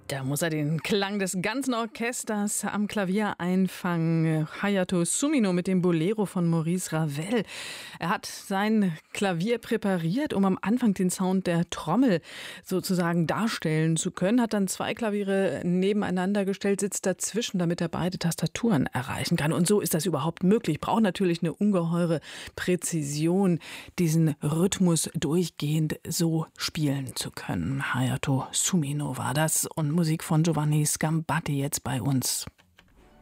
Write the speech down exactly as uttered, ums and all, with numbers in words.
Da muss er den Klang des ganzen Orchesters am Klavier einfangen. Hayato Sumino mit dem Bolero von Maurice Ravel. Er hat sein Klavier präpariert, um am Anfang den Sound der Trommel sozusagen darstellen zu können. Hat dann zwei Klaviere nebeneinander gestellt, sitzt dazwischen, damit er beide Tastaturen erreichen kann. Und so ist das überhaupt möglich. Braucht natürlich eine ungeheure Präzision, diesen Rhythmus durchgehend so spielen zu können. Hayato Sumino war das. Und Musik von Giovanni Scambatti jetzt bei uns.